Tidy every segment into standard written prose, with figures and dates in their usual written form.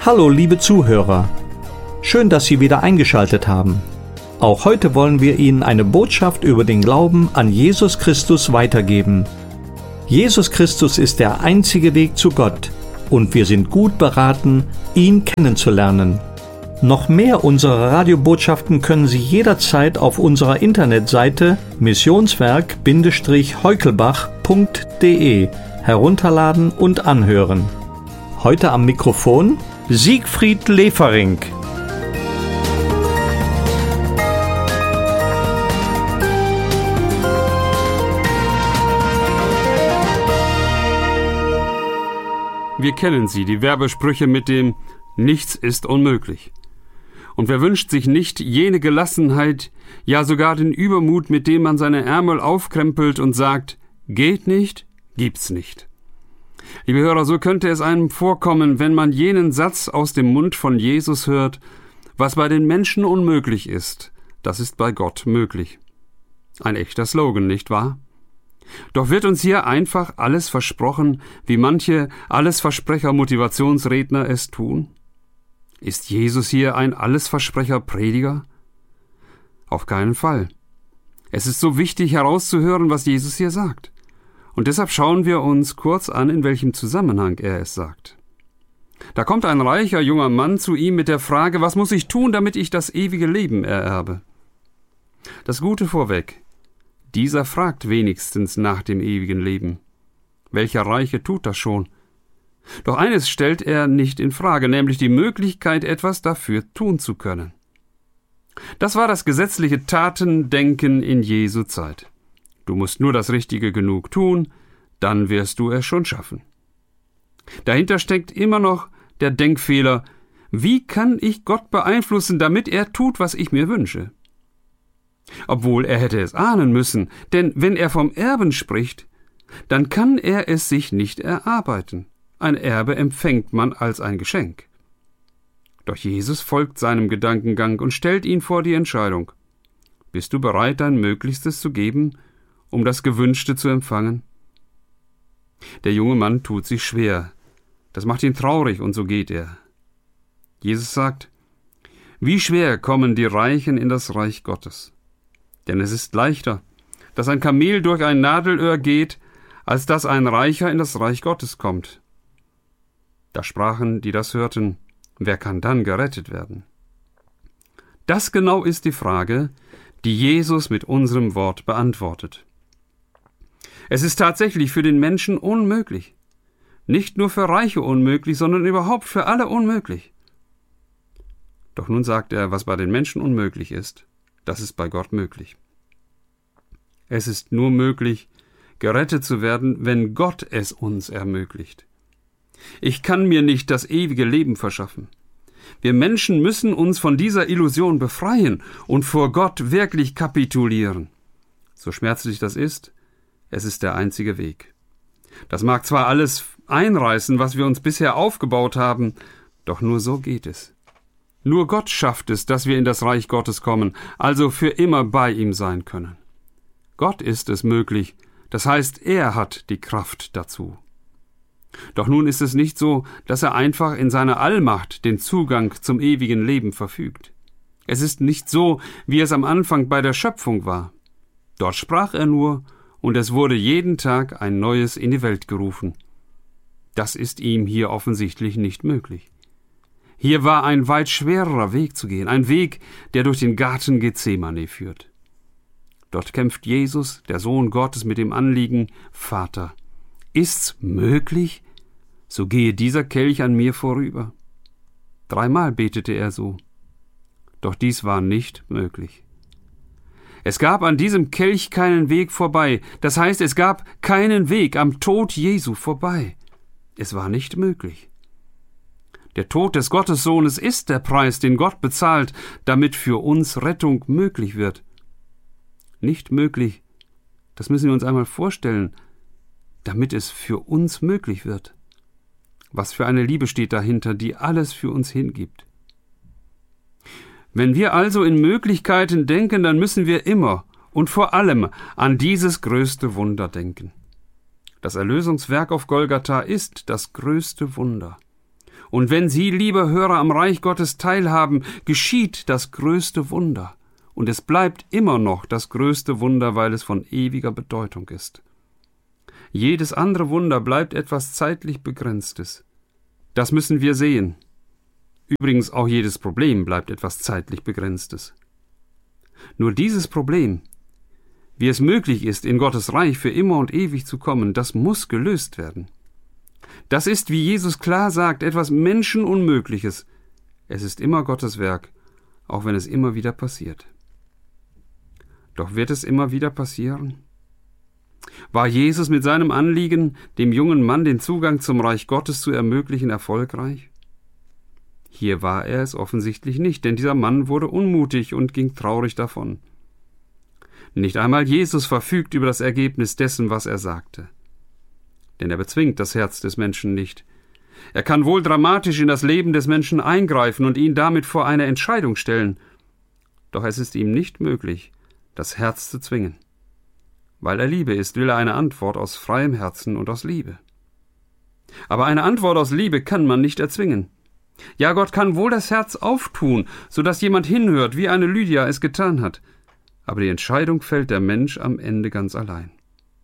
Hallo liebe Zuhörer, schön, dass Sie wieder eingeschaltet haben. Auch heute wollen wir Ihnen eine Botschaft über den Glauben an Jesus Christus weitergeben. Jesus Christus ist der einzige Weg zu Gott und wir sind gut beraten, ihn kennenzulernen. Noch mehr unserer Radiobotschaften können Sie jederzeit auf unserer Internetseite missionswerk-heukelbach.de herunterladen und anhören. Heute am Mikrofon Siegfried Lefering. Wir kennen sie, die Werbesprüche mit dem »Nichts ist unmöglich«. Und wer wünscht sich nicht jene Gelassenheit, ja sogar den Übermut, mit dem man seine Ärmel aufkrempelt und sagt, geht nicht, gibt's nicht. Liebe Hörer, so könnte es einem vorkommen, wenn man jenen Satz aus dem Mund von Jesus hört, was bei den Menschen unmöglich ist, das ist bei Gott möglich. Ein echter Slogan, nicht wahr? Doch wird uns hier einfach alles versprochen, wie manche Allesversprecher-Motivationsredner es tun? Ist Jesus hier ein Allesversprecher-Prediger? Auf keinen Fall. Es ist so wichtig herauszuhören, was Jesus hier sagt. Und deshalb schauen wir uns kurz an, in welchem Zusammenhang er es sagt. Da kommt ein reicher junger Mann zu ihm mit der Frage, was muss ich tun, damit ich das ewige Leben ererbe? Das Gute vorweg. Dieser fragt wenigstens nach dem ewigen Leben. Welcher Reiche tut das schon? Doch eines stellt er nicht in Frage, nämlich die Möglichkeit, etwas dafür tun zu können. Das war das gesetzliche Tatendenken in Jesu Zeit. Du musst nur das Richtige genug tun, dann wirst du es schon schaffen. Dahinter steckt immer noch der Denkfehler, wie kann ich Gott beeinflussen, damit er tut, was ich mir wünsche? Obwohl er hätte es ahnen müssen, denn wenn er vom Erben spricht, dann kann er es sich nicht erarbeiten. Ein Erbe empfängt man als ein Geschenk. Doch Jesus folgt seinem Gedankengang und stellt ihn vor die Entscheidung. Bist du bereit, dein Möglichstes zu geben, um das Gewünschte zu empfangen? Der junge Mann tut sich schwer. Das macht ihn traurig und so geht er. Jesus sagt, wie schwer kommen die Reichen in das Reich Gottes. Denn es ist leichter, dass ein Kamel durch ein Nadelöhr geht, als dass ein Reicher in das Reich Gottes kommt. Da sprachen, die das hörten, wer kann dann gerettet werden? Das genau ist die Frage, die Jesus mit unserem Wort beantwortet. Es ist tatsächlich für den Menschen unmöglich. Nicht nur für Reiche unmöglich, sondern überhaupt für alle unmöglich. Doch nun sagt er, was bei den Menschen unmöglich ist, das ist bei Gott möglich. Es ist nur möglich, gerettet zu werden, wenn Gott es uns ermöglicht. Ich kann mir nicht das ewige Leben verschaffen. Wir Menschen müssen uns von dieser Illusion befreien und vor Gott wirklich kapitulieren. So schmerzlich das ist, es ist der einzige Weg. Das mag zwar alles einreißen, was wir uns bisher aufgebaut haben, doch nur so geht es. Nur Gott schafft es, dass wir in das Reich Gottes kommen, also für immer bei ihm sein können. Gott ist es möglich, das heißt, er hat die Kraft dazu. Doch nun ist es nicht so, dass er einfach in seiner Allmacht den Zugang zum ewigen Leben verfügt. Es ist nicht so, wie es am Anfang bei der Schöpfung war. Dort sprach er nur, und es wurde jeden Tag ein Neues in die Welt gerufen. Das ist ihm hier offensichtlich nicht möglich. Hier war ein weit schwererer Weg zu gehen, ein Weg, der durch den Garten Gethsemane führt. Dort kämpft Jesus, der Sohn Gottes, mit dem Anliegen, Vater, ist's möglich? So gehe dieser Kelch an mir vorüber. 3-mal betete er so. Doch dies war nicht möglich. Es gab an diesem Kelch keinen Weg vorbei, das heißt, es gab keinen Weg am Tod Jesu vorbei. Es war nicht möglich. Der Tod des Gottessohnes ist der Preis, den Gott bezahlt, damit für uns Rettung möglich wird. Nicht möglich, das müssen wir uns einmal vorstellen, damit es für uns möglich wird. Was für eine Liebe steht dahinter, die alles für uns hingibt. Wenn wir also in Möglichkeiten denken, dann müssen wir immer und vor allem an dieses größte Wunder denken. Das Erlösungswerk auf Golgatha ist das größte Wunder. Und wenn Sie, liebe Hörer, am Reich Gottes teilhaben, geschieht das größte Wunder. Und es bleibt immer noch das größte Wunder, weil es von ewiger Bedeutung ist. Jedes andere Wunder bleibt etwas zeitlich Begrenztes. Das müssen wir sehen. Übrigens auch jedes Problem bleibt etwas zeitlich Begrenztes. Nur dieses Problem, wie es möglich ist, in Gottes Reich für immer und ewig zu kommen, das muss gelöst werden. Das ist, wie Jesus klar sagt, etwas Menschenunmögliches. Es ist immer Gottes Werk, auch wenn es immer wieder passiert. Doch wird es immer wieder passieren? War Jesus mit seinem Anliegen, dem jungen Mann den Zugang zum Reich Gottes zu ermöglichen, erfolgreich? Hier war er es offensichtlich nicht, denn dieser Mann wurde unmutig und ging traurig davon. Nicht einmal Jesus verfügt über das Ergebnis dessen, was er sagte. Denn er bezwingt das Herz des Menschen nicht. Er kann wohl dramatisch in das Leben des Menschen eingreifen und ihn damit vor eine Entscheidung stellen. Doch es ist ihm nicht möglich, das Herz zu zwingen. Weil er Liebe ist, will er eine Antwort aus freiem Herzen und aus Liebe. Aber eine Antwort aus Liebe kann man nicht erzwingen. Ja, Gott kann wohl das Herz auftun, so dass jemand hinhört, wie eine Lydia es getan hat. Aber die Entscheidung fällt der Mensch am Ende ganz allein.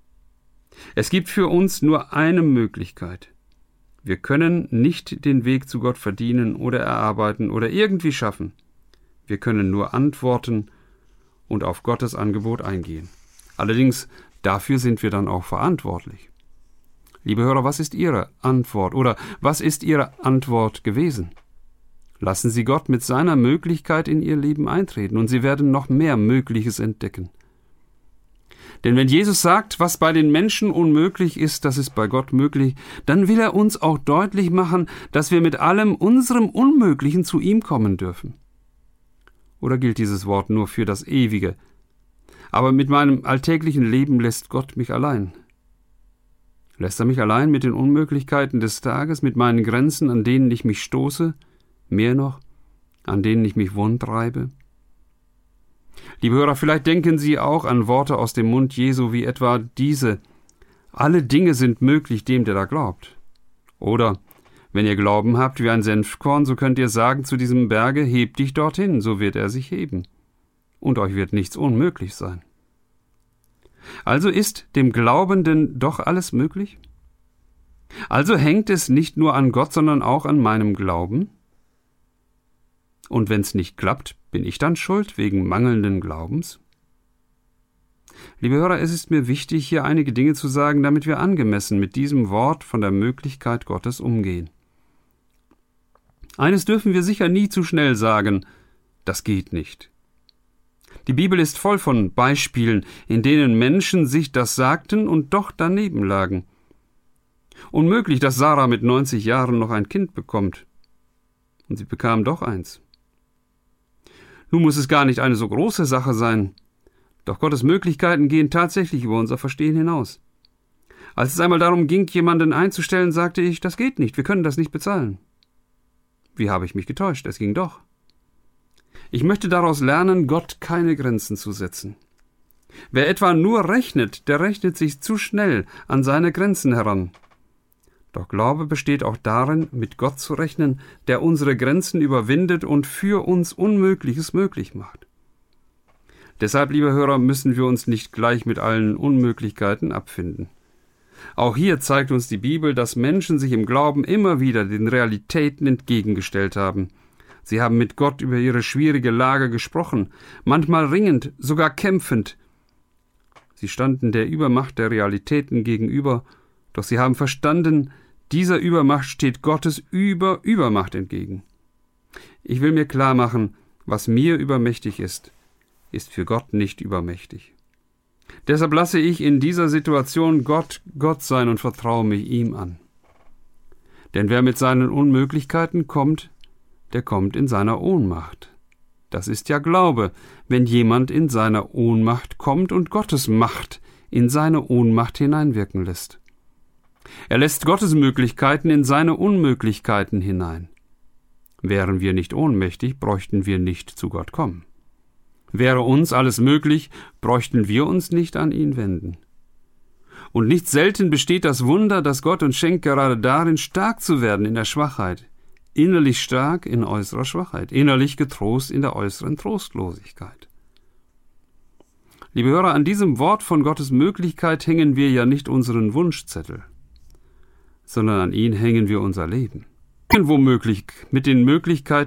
Es gibt für uns nur eine Möglichkeit. Wir können nicht den Weg zu Gott verdienen oder erarbeiten oder irgendwie schaffen. Wir können nur antworten und auf Gottes Angebot eingehen. Allerdings, dafür sind wir dann auch verantwortlich. Liebe Hörer, was ist Ihre Antwort oder was ist Ihre Antwort gewesen? Lassen Sie Gott mit seiner Möglichkeit in Ihr Leben eintreten und Sie werden noch mehr Mögliches entdecken. Denn wenn Jesus sagt, was bei den Menschen unmöglich ist, das ist bei Gott möglich, dann will er uns auch deutlich machen, dass wir mit allem unserem Unmöglichen zu ihm kommen dürfen. Oder gilt dieses Wort nur für das Ewige? Aber mit meinem alltäglichen Leben lässt Gott mich allein. Lässt er mich allein mit den Unmöglichkeiten des Tages, mit meinen Grenzen, an denen ich mich stoße, mehr noch, an denen ich mich wundreibe? Liebe Hörer, vielleicht denken Sie auch an Worte aus dem Mund Jesu wie etwa diese: Alle Dinge sind möglich dem, der da glaubt. Oder: Wenn ihr Glauben habt wie ein Senfkorn, so könnt ihr sagen zu diesem Berge: Heb dich dorthin, so wird er sich heben. Und euch wird nichts unmöglich sein. Also ist dem Glaubenden doch alles möglich? Also hängt es nicht nur an Gott, sondern auch an meinem Glauben? Und wenn's nicht klappt, bin ich dann schuld wegen mangelnden Glaubens? Liebe Hörer, es ist mir wichtig, hier einige Dinge zu sagen, damit wir angemessen mit diesem Wort von der Möglichkeit Gottes umgehen. Eines dürfen wir sicher nie zu schnell sagen: Das geht nicht. Die Bibel ist voll von Beispielen, in denen Menschen sich das sagten und doch daneben lagen. Unmöglich, dass Sarah mit 90 Jahren noch ein Kind bekommt. Und sie bekam doch eins. Nun muss es gar nicht eine so große Sache sein, doch Gottes Möglichkeiten gehen tatsächlich über unser Verstehen hinaus. Als es einmal darum ging, jemanden einzustellen, sagte ich: Das geht nicht, wir können das nicht bezahlen. Wie habe ich mich getäuscht, es ging doch. Ich möchte daraus lernen, Gott keine Grenzen zu setzen. Wer etwa nur rechnet, der rechnet sich zu schnell an seine Grenzen heran. Doch Glaube besteht auch darin, mit Gott zu rechnen, der unsere Grenzen überwindet und für uns Unmögliches möglich macht. Deshalb, liebe Hörer, müssen wir uns nicht gleich mit allen Unmöglichkeiten abfinden. Auch hier zeigt uns die Bibel, dass Menschen sich im Glauben immer wieder den Realitäten entgegengestellt haben. Sie haben mit Gott über ihre schwierige Lage gesprochen, manchmal ringend, sogar kämpfend. Sie standen der Übermacht der Realitäten gegenüber, doch sie haben verstanden, dieser Übermacht steht Gottes Übermacht entgegen. Ich will mir klar machen, was mir übermächtig ist für Gott nicht übermächtig. Deshalb lasse ich in dieser Situation Gott sein und vertraue mich ihm an. Denn wer mit seinen Unmöglichkeiten kommt, der kommt in seiner Ohnmacht. Das ist ja Glaube, wenn jemand in seiner Ohnmacht kommt und Gottes Macht in seine Ohnmacht hineinwirken lässt. Er lässt Gottes Möglichkeiten in seine Unmöglichkeiten hinein. Wären wir nicht ohnmächtig, bräuchten wir nicht zu Gott kommen. Wäre uns alles möglich, bräuchten wir uns nicht an ihn wenden. Und nicht selten besteht das Wunder, dass Gott uns schenkt, gerade darin, stark zu werden in der Schwachheit, innerlich stark in äußerer Schwachheit, innerlich getrost in der äußeren Trostlosigkeit. Liebe Hörer, an diesem Wort von Gottes Möglichkeit hängen wir ja nicht unseren Wunschzettel, sondern an ihn hängen wir unser Leben. Womöglich mit den Möglichkeiten